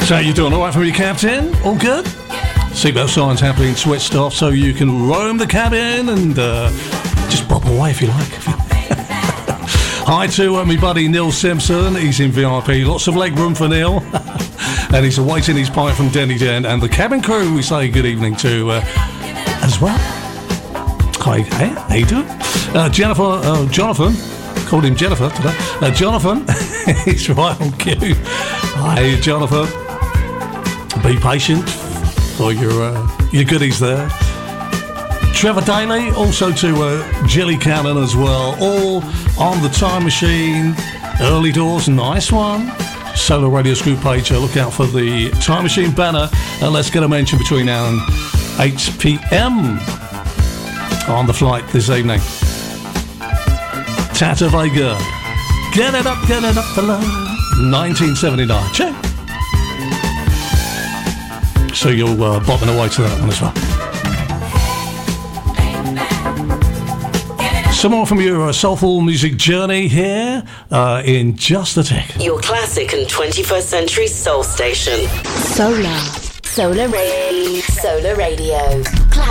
So you doing all right from your Captain? All good? Seatbelt signs have been switched off so you can roam the cabin and just bop away if you like. Hi to my buddy Neil Simpson. He's in VIP. Lots of leg room for Neil. And he's awaiting his pint from Denny Den. And the cabin crew we say good evening to as well. Hi, hey, how you doing? Jonathan. Called him Jennifer today. Jonathan, he's right on cue. Hi, Jonathan. Be patient for your goodies there. Trevor Daly, also to Jilly Cannon as well. All on the Time Machine. Early doors, nice one. Solar Radio Scoop page. Look out for the Time Machine banner. And let's get a mention between now and 8 p.m. on the flight this evening. Tata Vega. Get it up for love. 1979. Check. So you're bobbing away to that one as well. Some more from your soulful music journey here in just a tick. Your classic and 21st century soul station. Solar Radio. Classic.